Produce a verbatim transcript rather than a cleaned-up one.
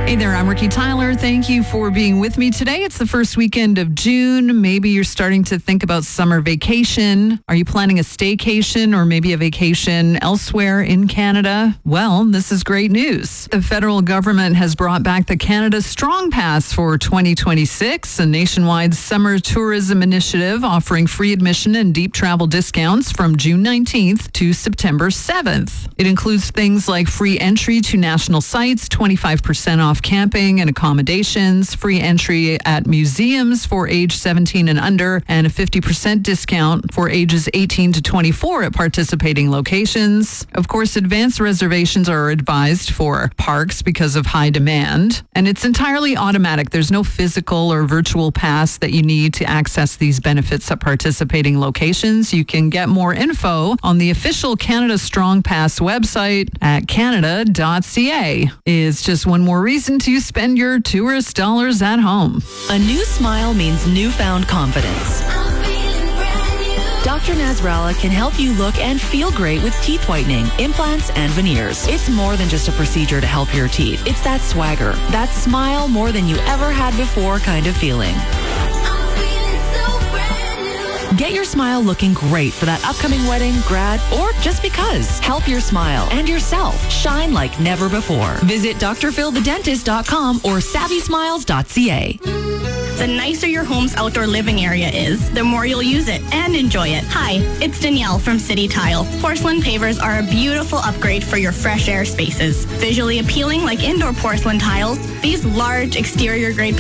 Hey there, I'm Ricky Tyler. Thank you for being with me today. It's the first weekend of June. Maybe you're starting to think about summer vacation. Are you planning a staycation or maybe a vacation elsewhere in Canada? Well, this is great news. The federal government has brought back the Canada Strong Pass for twenty twenty-six, a nationwide summer tourism initiative offering free admission and deep travel discounts from June nineteenth to September seventh. It includes things like free entry to national sites, twenty-five percent off camping and accommodations, free entry at museums for age seventeen and under, and a fifty percent discount for ages eighteen to twenty-four at participating locations. Of course, advanced reservations are advised for parks because of high demand, and it's entirely automatic. There's no physical or virtual pass that you need to access these benefits at participating locations. You can get more info on the official Canada Strong Pass website at canada dot c a. Is just one more reason to spend your tourist dollars at home. A new smile means newfound confidence. Doctor Nasrallah can help you look and feel great with teeth whitening, implants, and veneers. It's more than just a procedure to help your teeth. It's that swagger, that smile more than you ever had before kind of feeling. Get your smile looking great for that upcoming wedding, grad, or just because. Help your smile and yourself shine like never before. Visit d r phil the dentist dot com or savvy smiles dot c a. The nicer your home's outdoor living area is, the more you'll use it and enjoy it. Hi, it's Danielle from City Tile. Porcelain pavers are a beautiful upgrade for your fresh air spaces. Visually appealing like indoor porcelain tiles, these large exterior grade